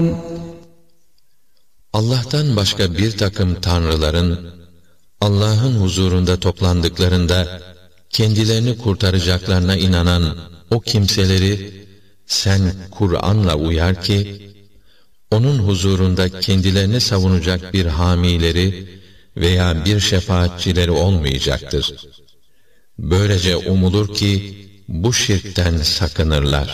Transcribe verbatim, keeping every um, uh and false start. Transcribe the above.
Allah'tan başka bir takım tanrıların, Allah'ın huzurunda toplandıklarında, kendilerini kurtaracaklarına inanan o kimseleri, sen Kur'an'la uyar ki, onun huzurunda kendilerini savunacak bir hamileri veya bir şefaatçileri olmayacaktır. Böylece umulur ki, bu şirkten sakınırlar.